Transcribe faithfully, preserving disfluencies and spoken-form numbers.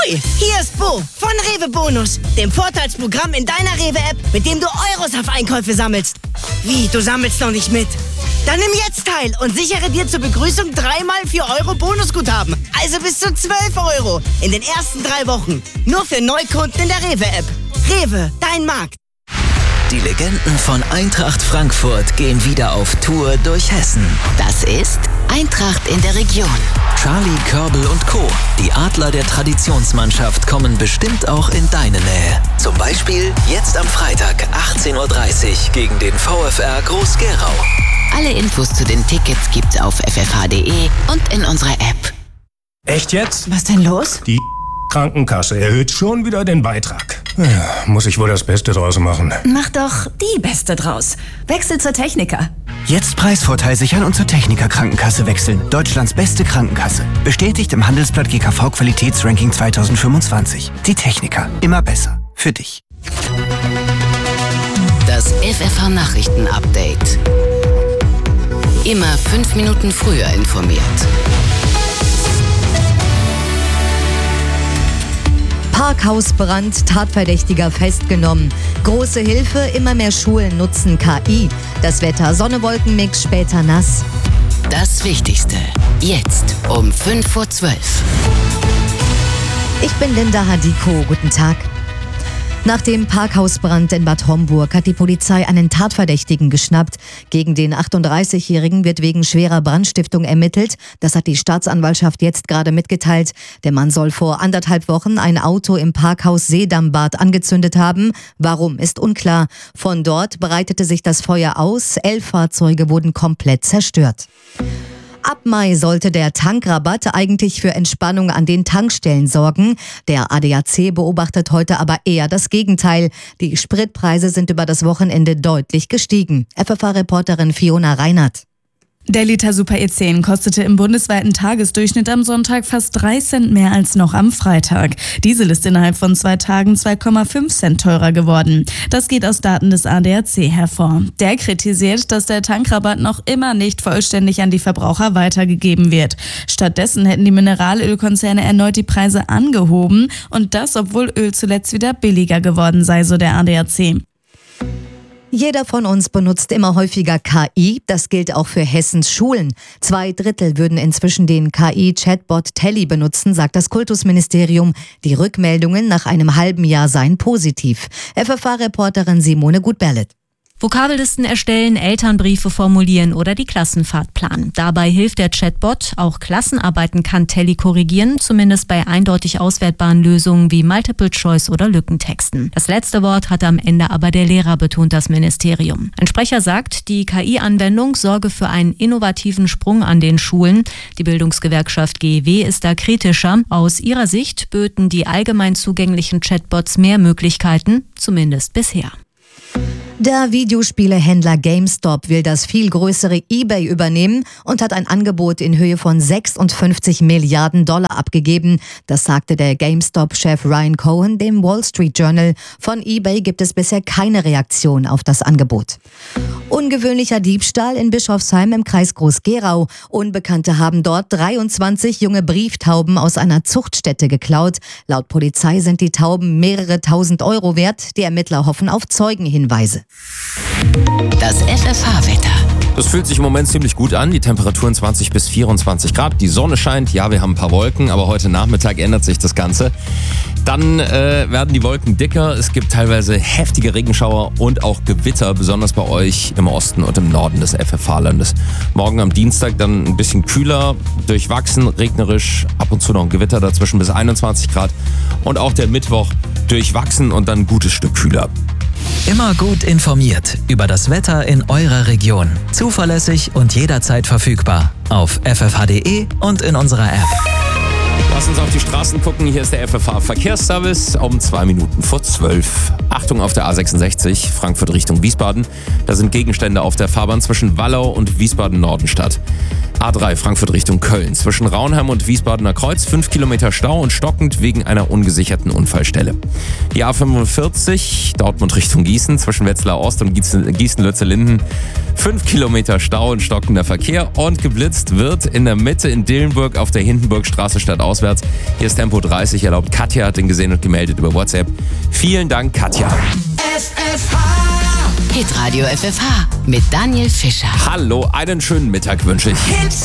Ahoi, hier ist Bo von Rewe Bonus, dem Vorteilsprogramm in deiner Rewe-App, mit dem du Euros auf Einkäufe sammelst. Wie, du sammelst noch nicht mit? Dann nimm jetzt teil und sichere dir zur Begrüßung dreimal vier Euro Bonusguthaben. Also bis zu zwölf Euro in den ersten drei Wochen. Nur für Neukunden in der Rewe-App. Rewe, dein Markt. Die Legenden von Eintracht Frankfurt gehen wieder auf Tour durch Hessen. Das ist Eintracht in der Region. Charlie, Körbel und Co. Die Adler der Traditionsmannschaft kommen bestimmt auch in deine Nähe. Zum Beispiel jetzt am Freitag achtzehn Uhr dreißig gegen den VfR Groß-Gerau. Alle Infos zu den Tickets gibt's auf f f h punkt d e und in unserer App. Echt jetzt? Was denn los? Die Krankenkasse erhöht schon wieder den Beitrag. Ja, muss ich wohl das Beste draus machen. Mach doch die Beste draus. Wechsel zur Techniker. Jetzt Preisvorteil sichern und zur Techniker Krankenkasse wechseln. Deutschlands beste Krankenkasse. Bestätigt im Handelsblatt G K V Qualitätsranking zwanzig fünfundzwanzig. Die Techniker. Immer besser. Für dich. Das F F H-Nachrichten-Update. Immer fünf Minuten früher informiert. Parkhausbrand, Tatverdächtiger festgenommen. Große Hilfe, immer mehr Schulen nutzen K I. Das Wetter, Sonne-Wolken-Mix, später nass. Das Wichtigste. Jetzt um fünf vor zwölf. Ich bin Linda Hadiko. Guten Tag. Nach dem Parkhausbrand in Bad Homburg hat die Polizei einen Tatverdächtigen geschnappt. Gegen den achtunddreißigjährigen wird wegen schwerer Brandstiftung ermittelt. Das hat die Staatsanwaltschaft jetzt gerade mitgeteilt. Der Mann soll vor anderthalb Wochen ein Auto im Parkhaus Seedammbad angezündet haben. Warum, ist unklar. Von dort breitete sich das Feuer aus. Elf Fahrzeuge wurden komplett zerstört. Ab Mai sollte der Tankrabatt eigentlich für Entspannung an den Tankstellen sorgen. Der A D A C beobachtet heute aber eher das Gegenteil. Die Spritpreise sind über das Wochenende deutlich gestiegen. F F H-Reporterin Fiona Reinhardt. Der Liter Super E zehn kostete im bundesweiten Tagesdurchschnitt am Sonntag fast drei Cent mehr als noch am Freitag. Diesel ist innerhalb von zwei Tagen zwei Komma fünf Cent teurer geworden. Das geht aus Daten des A D A C hervor. Der kritisiert, dass der Tankrabatt noch immer nicht vollständig an die Verbraucher weitergegeben wird. Stattdessen hätten die Mineralölkonzerne erneut die Preise angehoben und das, obwohl Öl zuletzt wieder billiger geworden sei, so der A D A C. Jeder von uns benutzt immer häufiger K I. Das gilt auch für Hessens Schulen. Zwei Drittel würden inzwischen den K I-Chatbot Telly benutzen, sagt das Kultusministerium. Die Rückmeldungen nach einem halben Jahr seien positiv. F F H-Reporterin Simone Gutberlet. Vokabellisten erstellen, Elternbriefe formulieren oder die Klassenfahrt planen. Dabei hilft der Chatbot. Auch Klassenarbeiten kann Telly korrigieren, zumindest bei eindeutig auswertbaren Lösungen wie Multiple Choice oder Lückentexten. Das letzte Wort hat am Ende aber der Lehrer, betont das Ministerium. Ein Sprecher sagt, die K I-Anwendung sorge für einen innovativen Sprung an den Schulen. Die Bildungsgewerkschaft G E W ist da kritischer. Aus ihrer Sicht böten die allgemein zugänglichen Chatbots mehr Möglichkeiten, zumindest bisher. Der Videospielehändler GameStop will das viel größere eBay übernehmen und hat ein Angebot in Höhe von sechsundfünfzig Milliarden Dollar abgegeben. Das sagte der GameStop-Chef Ryan Cohen dem Wall Street Journal. Von eBay gibt es bisher keine Reaktion auf das Angebot. Ungewöhnlicher Diebstahl in Bischofsheim im Kreis Groß-Gerau. Unbekannte haben dort dreiundzwanzig junge Brieftauben aus einer Zuchtstätte geklaut. Laut Polizei sind die Tauben mehrere tausend Euro wert. Die Ermittler hoffen auf Zeugenhinweise. Das F F H-Wetter. Das fühlt sich im Moment ziemlich gut an. Die Temperaturen zwanzig bis vierundzwanzig Grad. Die Sonne scheint. Ja, wir haben ein paar Wolken, aber heute Nachmittag ändert sich das Ganze. Dann äh, werden die Wolken dicker. Es gibt teilweise heftige Regenschauer und auch Gewitter, besonders bei euch im Osten und im Norden des F F H-Landes. Morgen am Dienstag dann ein bisschen kühler, durchwachsen, regnerisch, ab und zu noch ein Gewitter dazwischen bis einundzwanzig Grad. Und auch der Mittwoch durchwachsen und dann ein gutes Stück kühler. Immer gut informiert über das Wetter in eurer Region. Zuverlässig und jederzeit verfügbar. Auf f f h punkt d e und in unserer App. Lass uns auf die Straßen gucken. Hier ist der F F H Verkehrsservice um zwei Minuten vor zwölf. Achtung auf der A sechsundsechzig, Frankfurt Richtung Wiesbaden. Da sind Gegenstände auf der Fahrbahn zwischen Wallau und Wiesbaden-Nordenstadt. A drei, Frankfurt Richtung Köln. Zwischen Raunheim und Wiesbadener Kreuz fünf Kilometer Stau und stockend wegen einer ungesicherten Unfallstelle. Die A fünfundvierzig, Dortmund Richtung Gießen. Zwischen Wetzlar Ost und Gießen-Lützellinden fünf Kilometer Stau und stockender Verkehr. Und geblitzt wird in der Mitte in Dillenburg auf der Hindenburgstraße stadtauswärts. Hier ist Tempo dreißig erlaubt. Katja hat den gesehen und gemeldet über WhatsApp. Vielen Dank, Katja. F F H. Hitradio F F H mit Daniel Fischer. Hallo, einen schönen Mittag wünsche ich. Hits